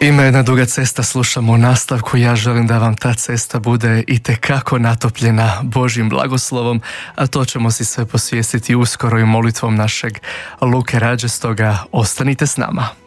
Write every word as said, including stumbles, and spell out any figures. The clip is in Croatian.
Ima jedna duga cesta, slušamo u nastavku. Ja želim da vam ta cesta bude itekako natopljena Božjim blagoslovom, a to ćemo si sve posvijestiti uskoro i molitvom našeg Luke Rađe, stoga ostanite s nama.